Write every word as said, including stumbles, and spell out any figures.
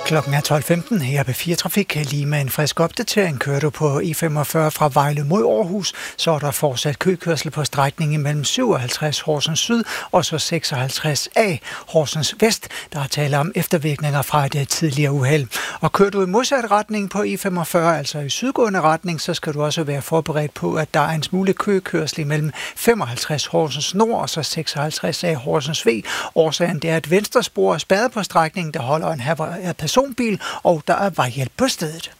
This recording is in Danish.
Klokken er tolv femten her på fire Trafik. Lige med en frisk opdatering kører du på E femogfyrre fra Vejle mod Aarhus, så er der fortsat køkørsel på strækningen mellem syvoghalvtreds Horsens Syd og så seksoghalvtreds A Horsens Vest. Der er tale om eftervirkninger fra et tidligere uheld. Og kører du i modsat retning på E femogfyrre, altså i sydgående retning, så skal du også være forberedt på, at der er en smule køkørsel mellem femoghalvtreds Horsens Nord og så seksoghalvtreds A Horsens V. Årsagen det er, at venstre spor er spadet på strækningen, der holder en personbil, og der er vejhjælp på stedet.